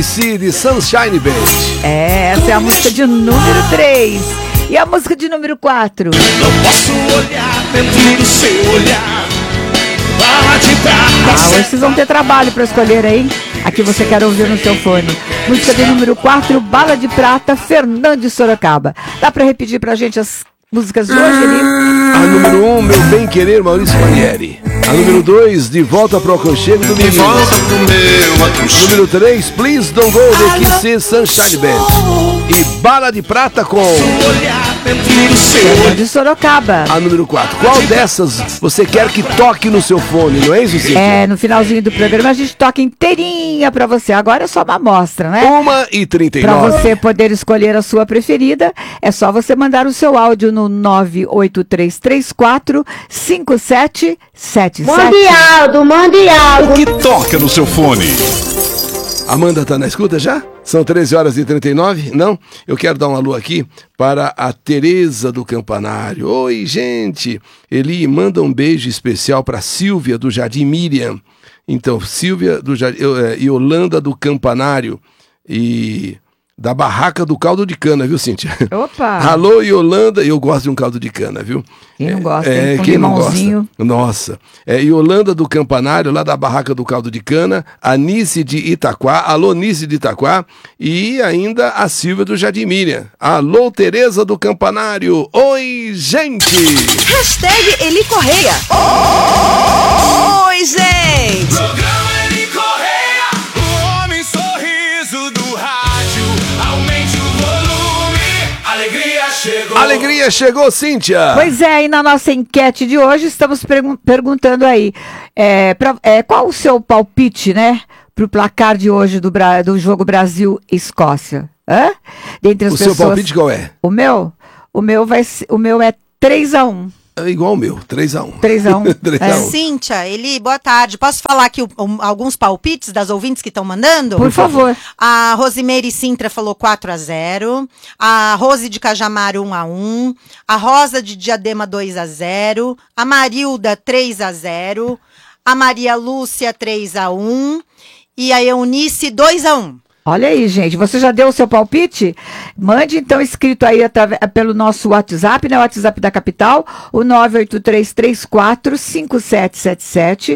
de Sunshine Band. Essa é a música de número 3. E a música de número 4? Não posso olhar dentro do seu olhar. Bala de prata. Hoje vocês vão ter trabalho para escolher aí a que você quer ouvir no seu fone. Música de número 4, Bala de Prata, Fernando de Sorocaba. Dá para repetir pra gente as músicas de hoje ali? A número 1, Meu Bem Querer, Maurício Manieri. A número 2, De Volta pro Aconchego do Menino. Número 3, Please Don't Go, The Kisses, Sunshine Band. E Bala de Prata com Fernando de Sorocaba. a número 4. Qual dessas você quer que toque no seu fone, não é isso, Cíntia? No finalzinho do programa a gente toca inteirinha pra você. Agora é só uma amostra, né? 1h39. Pra você poder escolher a sua preferida, é só você mandar o seu áudio no 983345777. Mande Aldo. O que toca no seu fone? Amanda tá na escuta já? São 13h39? Não? Eu quero dar um alô aqui para a Tereza do Campanário. Oi, gente! Eli, manda um beijo especial para Silvia do Jardim Miriam. Então, Silvia do Jardim, Yolanda do Campanário e da Barraca do Caldo de Cana, viu, Cíntia? Opa! Alô, Yolanda, eu gosto de um caldo de cana, viu? Quem não gosta, hein? Com quem não limãozinho. gosta? Nossa. Yolanda do Campanário, lá da Barraca do Caldo de Cana, a Nice de Itaquá, alô, Nice de Itaquá, e ainda a Silvia do Jardim Miriam. Alô, Tereza do Campanário. Oi, gente! Hashtag Eli Correia. Oi, gente! Programa Eli Correia, o homem sorriso do rádio. Aumente o volume, alegria chegou. Alegria chegou, Cíntia! Pois é, e na nossa enquete de hoje estamos perguntando aí, qual o seu palpite, né, pro placar de hoje do jogo Brasil-Escócia? Dentre as pessoas, seu palpite qual é? O meu é 3-1. É igual o meu, 3-1. 3-1. 3-1. Cíntia, Eli, boa tarde. Posso falar aqui alguns palpites das ouvintes que estão mandando? Por favor. A Rosimeire Sintra falou 4-0. A Rose de Cajamar 1-1. A Rosa de Diadema 2-0. A Marilda 3-0. A Maria Lúcia 3-1. E a Eunice 2-1. Olha aí, gente, você já deu o seu palpite? Mande então escrito aí pelo nosso WhatsApp, né? O WhatsApp da capital, o 983345777,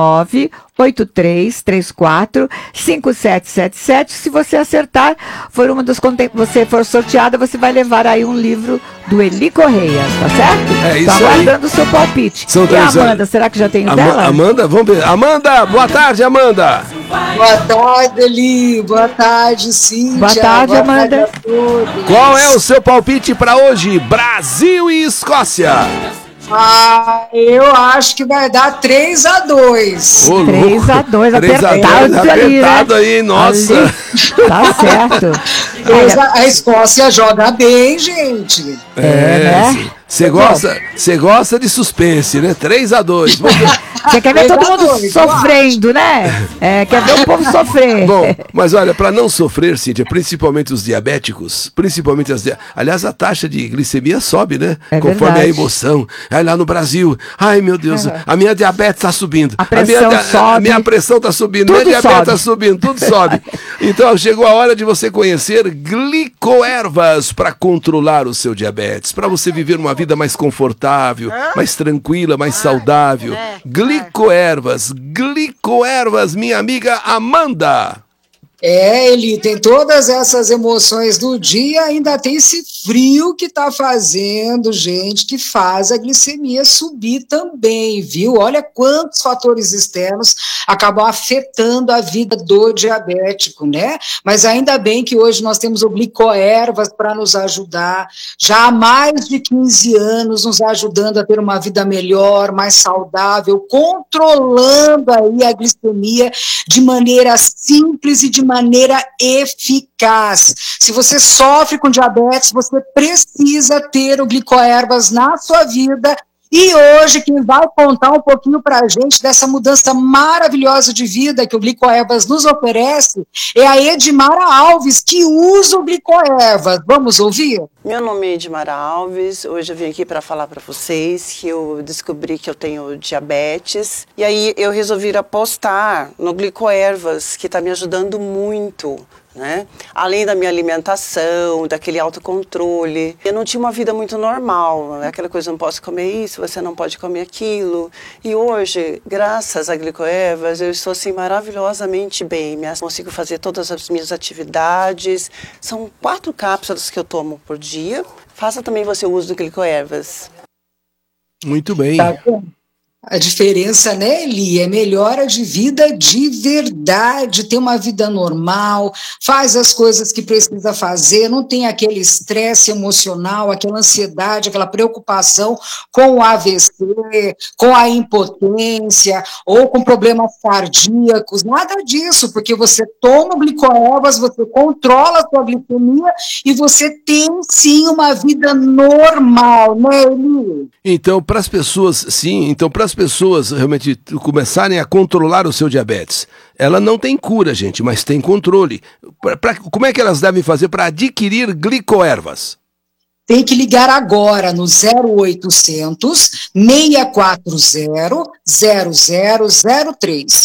983345777. Se você acertar, você for sorteada, você vai levar aí um livro do Eli Correia, tá certo? É isso tá aí. aguardando o seu palpite. São E a 3 Amanda, será que já tem o dela? Amanda, vamos ver. Amanda, boa tarde, Amanda. Boa tarde, Eli. Boa tarde, Cíntia. Boa tarde, Amanda. Tarde a todos. Qual é o seu palpite para hoje? Brasil e Escócia. Eu acho que vai dar 3-2. 3-2, apertado aí, nossa. Ali, tá certo. A Escócia joga bem, gente. né? Você gosta de suspense, né? 3-2. Você quer ver todo mundo sofrendo, né? Quer ver o povo sofrer. Bom, mas olha, para não sofrer, Cíntia, principalmente os diabéticos, aliás, a taxa de glicemia sobe, né? Conforme verdade. a emoção. Aí lá no Brasil, ai meu Deus, a minha diabetes está subindo. A pressão sobe. A minha pressão está subindo, Tudo minha diabetes sobe. está subindo, tudo sobe. Então chegou a hora de você conhecer glicoervas para controlar o seu diabetes, para você viver uma vida mais confortável, mais tranquila, mais saudável. Glicoervas, minha amiga Amanda. Eli, tem todas essas emoções do dia, ainda tem esse frio que tá fazendo, gente, que faz a glicemia subir também, viu? Olha quantos fatores externos acabam afetando a vida do diabético, né? Mas ainda bem que hoje nós temos o glicoervas para nos ajudar, já há mais de 15 anos nos ajudando a ter uma vida melhor, mais saudável, controlando aí a glicemia de maneira simples e de maneira eficaz. Se você sofre com diabetes, você precisa ter o glicoervas na sua vida E hoje, quem vai contar um pouquinho para a gente dessa mudança maravilhosa de vida que o Glicoervas nos oferece é a Edmara Alves, que usa o Glicoervas. Vamos ouvir? Meu nome é Edmara Alves, hoje eu vim aqui para falar para vocês que eu descobri que eu tenho diabetes e aí eu resolvi apostar no Glicoervas, que está me ajudando muito, né? Além da minha alimentação, daquele autocontrole. Eu não tinha uma vida muito normal, né? Aquela coisa, não posso comer isso, você não pode comer aquilo. E hoje, graças a Glicoervas, eu estou assim maravilhosamente bem. Consigo fazer todas as minhas atividades. São 4 cápsulas que eu tomo por dia. Faça também você o uso do Glicoervas. Muito bem. Tá bom. A diferença, né, Eli, é melhora de vida de verdade, tem uma vida normal, faz as coisas que precisa fazer, não tem aquele estresse emocional, aquela ansiedade, aquela preocupação com o AVC, com a impotência ou com problemas cardíacos, nada disso, porque você toma o Glicoervas, você controla a sua glicemia e você tem sim uma vida normal, né, Eli? Então, para as pessoas, para as pessoas realmente começarem a controlar o seu diabetes, ela não tem cura, gente, mas tem controle. Como é que elas devem fazer para adquirir Glicoervas? Tem que ligar agora no 0800 640 0003.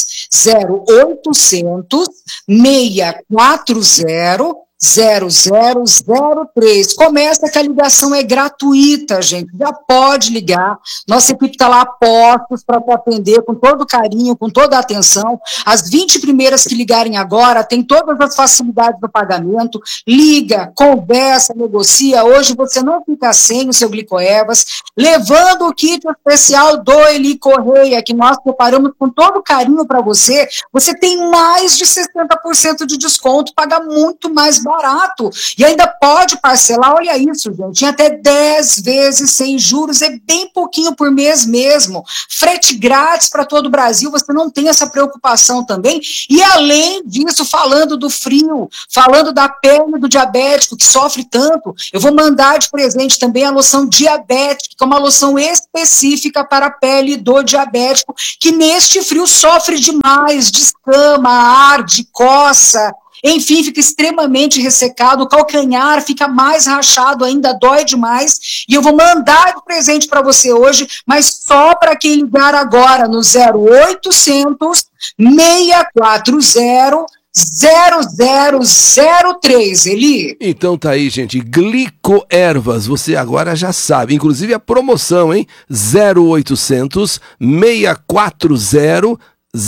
0800 640 0003. Começa que a ligação é gratuita, gente. Já pode ligar. Nossa equipe está lá a postos para te atender com todo carinho, com toda a atenção. As 20 primeiras que ligarem agora têm todas as facilidades do pagamento. Liga, conversa, negocia. Hoje você não fica sem o seu Glicoervas, levando o kit especial do Eli Correia, que nós preparamos com todo carinho para você. Você tem mais de 60% de desconto, paga muito mais barato, e ainda pode parcelar, olha isso, gente, em até 10 vezes sem juros, é bem pouquinho por mês mesmo, frete grátis para todo o Brasil, você não tem essa preocupação também, e além disso, falando do frio, falando da pele do diabético, que sofre tanto, eu vou mandar de presente também a loção diabética, que é uma loção específica para a pele do diabético, que neste frio sofre demais, descama, arde, coça, enfim, fica extremamente ressecado, o calcanhar fica mais rachado ainda, dói demais, e eu vou mandar de presente para você hoje, mas só para quem ligar agora no 0800 640 0003, Eli. Então tá aí, gente, Glicoervas, você agora já sabe, inclusive a promoção, hein? 0800 640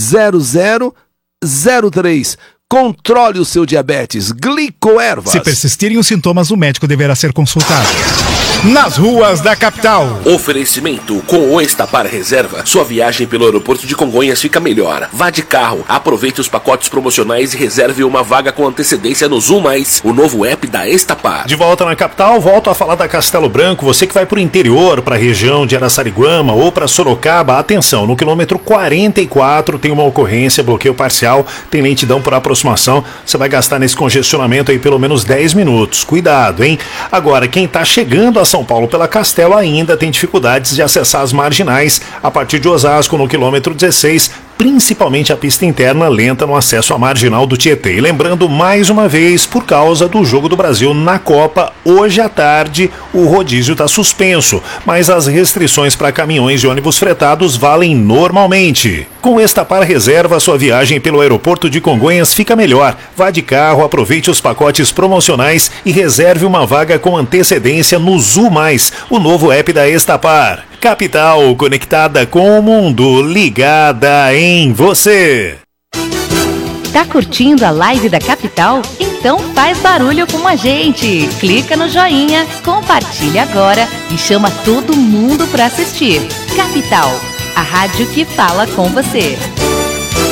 0003. Controle o seu diabetes. Glicoervas. Se persistirem os sintomas, o médico deverá ser consultado. Nas ruas da capital. Oferecimento: com o Estapar Reserva, sua viagem pelo aeroporto de Congonhas fica melhor. Vá de carro, aproveite os pacotes promocionais e reserve uma vaga com antecedência no Zoom+, o novo app da Estapar. De volta na capital, volto a falar da Castelo Branco. Você que vai para o interior, para a região de Araçariguama ou para Sorocaba, atenção, no quilômetro 44 tem uma ocorrência, bloqueio parcial, tem lentidão por aproximação. Você vai gastar nesse congestionamento aí pelo menos 10 minutos. Cuidado, hein? Agora, quem está chegando a São Paulo pela Castelo ainda tem dificuldades de acessar as marginais a partir de Osasco no quilômetro 16, principalmente a pista interna lenta no acesso à marginal do Tietê. E lembrando mais uma vez, por causa do Jogo do Brasil na Copa, hoje à tarde o rodízio está suspenso, mas as restrições para caminhões e ônibus fretados valem normalmente. Com o Estapar Reserva, sua viagem pelo aeroporto de Congonhas fica melhor. Vá de carro, aproveite os pacotes promocionais e reserve uma vaga com antecedência no Zoom+, o novo app da Estapar. Capital, conectada com o mundo, ligada em você. Tá curtindo a live da Capital? Então faz barulho com a gente. Clica no joinha, compartilha agora e chama todo mundo para assistir. Capital, a rádio que fala com você.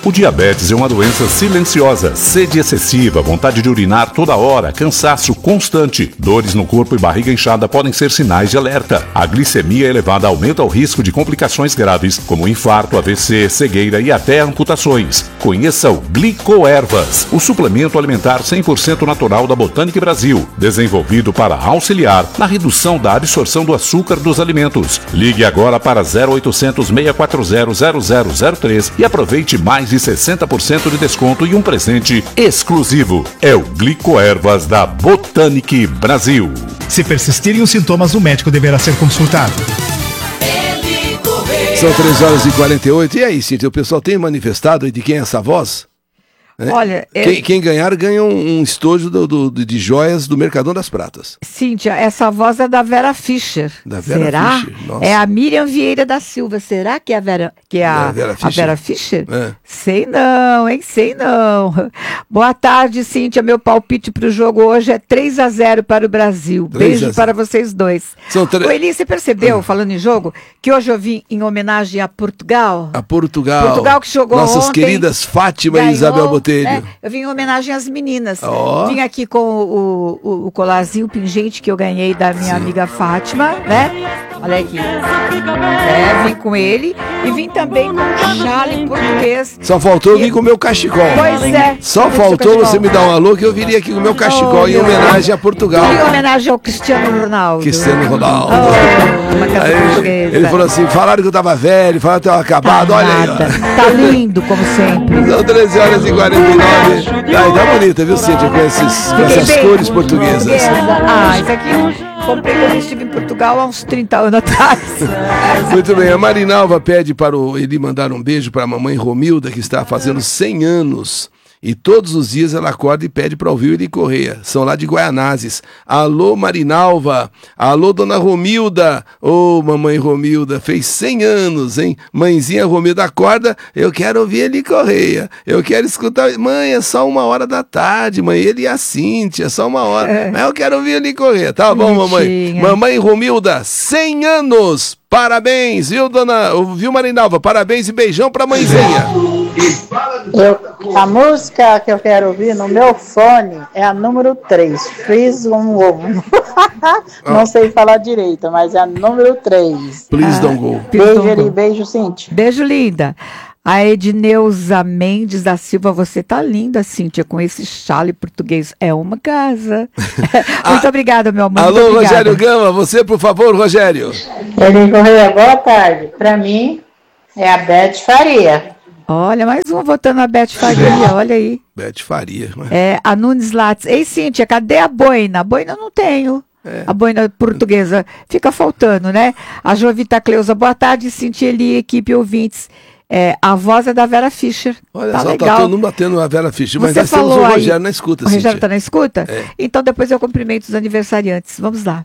O diabetes é uma doença silenciosa, sede excessiva, vontade de urinar toda hora, cansaço constante, dores no corpo e barriga inchada podem ser sinais de alerta. A glicemia elevada aumenta o risco de complicações graves, como infarto, AVC, cegueira e até amputações. Conheça o Glicoervas, o suplemento alimentar 100% natural da Botânica Brasil, desenvolvido para auxiliar na redução da absorção do açúcar dos alimentos. Ligue agora para 0800 640 0003 e aproveite mais de 60% de desconto e um presente exclusivo. É o Glicoervas da Botânica Brasil. Se persistirem os sintomas, o médico deverá ser consultado. São 3h48. E aí, Cíntia, o pessoal tem manifestado de quem é essa voz? Olha, quem ganhar ganha um estojo de joias do Mercadão das Pratas. Cíntia, essa voz é da Vera Fischer. Da Vera Será? Fischer? Nossa. É a Miriam Vieira da Silva. Será que é a Vera Fischer? A Vera Fischer? É. Sei não, hein? Sei não. Boa tarde, Cíntia. Meu palpite para o jogo hoje é 3-0 para o Brasil. Beijo para vocês dois. Ô, Eli, você percebeu, falando em jogo, que hoje eu vim em homenagem a Portugal? A Portugal. Portugal que jogou Nossas ontem, queridas Fátima e Isabel Botelho. Eu vim em homenagem às meninas. Oh. Vim aqui com o colarzinho pingente que eu ganhei da minha amiga Fátima, né? Olha aqui. Vim com ele e vim também com o chale português. Só faltou eu vir com o meu cachecol. Pois é. Só faltou você me dar um alô que eu viria aqui com o meu cachecol em homenagem a Portugal. Em homenagem ao Cristiano Ronaldo. Cristiano Ronaldo. Uma casa portuguesa. Ele falou assim, falaram que eu tava velho, falaram que eu tava acabado, olha aí. Ó. Tá lindo, como sempre. São 13h49. Tá bonita, viu, Cíntia, com essas cores portuguesas. Isso aqui comprei quando eu estive em Portugal há uns 30 anos atrás. Muito bem, a Marinalva pede para ele mandar um beijo para a mamãe Romilda, que está fazendo 100 anos. E todos os dias ela acorda e pede para ouvir o Eli Correia. São lá de Guaianazes. Alô, Marinalva. Alô, dona Romilda. Ô, mamãe Romilda, fez 100 anos, hein? Mãezinha Romilda, acorda. Eu quero ouvir Eli Correia. Eu quero escutar. Mãe, é só 1h da tarde, mãe. Ele e a Cíntia, é só 1 hora. Mas eu quero ouvir Eli Correia. Tá bom, mamãe? Mamãe Romilda, 100 anos. Parabéns, viu, Marinalva? Parabéns e beijão pra mãezinha. A música que eu quero ouvir no meu fone é a número 3, Please Don't Go. Não sei falar direito, mas é a número 3. Please Don't Go. Beijo, Eli, beijo, Cíntia. Beijo, linda. A Edneuza Mendes da Silva, você tá linda, Cíntia, com esse chale português. É uma casa. Muito obrigada, meu amor. Alô, Rogério Gama, você, por favor, Rogério. Eli Correia, boa tarde. Pra mim, é a Beth Faria. Olha, mais uma votando na Beth Faria, olha aí. Beth Faria. A Nunes Lattes. Ei, Cíntia, cadê a boina? A boina eu não tenho. A boina portuguesa. Fica faltando, né? A Jovita Cleusa, boa tarde, Cíntia, Eli, equipe ouvintes. A voz é da Vera Fischer. Olha tá só, legal. tá todo mundo batendo a Vera Fischer, mas você nós temos o aí, Rogério na escuta, O Rogério Cíntia. tá na escuta? É. Então depois eu cumprimento os aniversariantes. Vamos lá.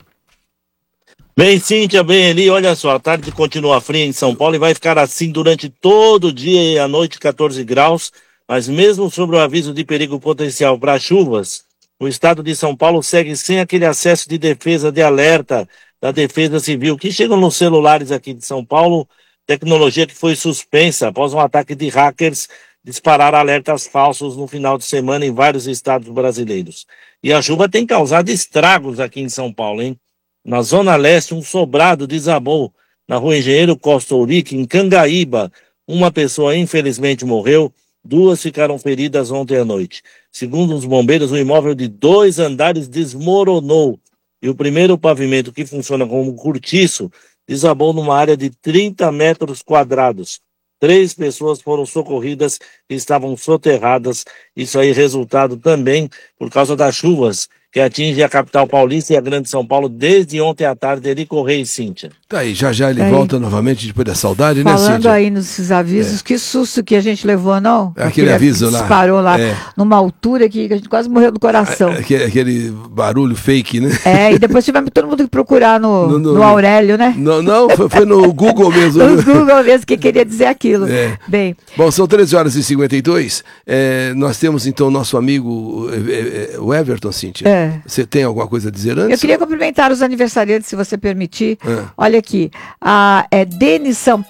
Bem, Cíntia, bem, Eli, olha só, a tarde continua fria em São Paulo e vai ficar assim durante todo o dia e a noite, 14 graus, mas mesmo sob o aviso de perigo potencial para chuvas, o estado de São Paulo segue sem aquele acesso de defesa de alerta da Defesa Civil, que chegam nos celulares aqui de São Paulo, tecnologia que foi suspensa após um ataque de hackers disparar alertas falsos no final de semana em vários estados brasileiros. E a chuva tem causado estragos aqui em São Paulo, hein? Na Zona Leste, um sobrado desabou na Rua Engenheiro Costa Urique, em Cangaíba. Uma pessoa, infelizmente, morreu, 2 ficaram feridas ontem à noite. Segundo os bombeiros, o imóvel de 2 andares desmoronou e o primeiro pavimento, que funciona como cortiço, desabou numa área de 30 metros quadrados. 3 pessoas foram socorridas e estavam soterradas. Isso aí resultado também por causa das chuvas que atinge a capital paulista e a Grande São Paulo desde ontem à tarde. Eli Correia e Cíntia. Tá aí, já ele volta novamente depois da saudade, Falando né, Cíntia? aí nesses avisos, que susto que a gente levou, não? Aquele aviso lá. Disparou lá, numa altura que a gente quase morreu do coração. Aquele barulho fake, né? E depois tivemos todo mundo que procurar no Aurélio, né? Não, foi no Google mesmo. No Google mesmo, que queria dizer aquilo. Bem. Bom, são 13h52. Nós temos, então, nosso amigo o Everton, Cíntia. Você tem alguma coisa a dizer antes? Eu queria cumprimentar os aniversariantes, se você permitir. Olha aqui, Denis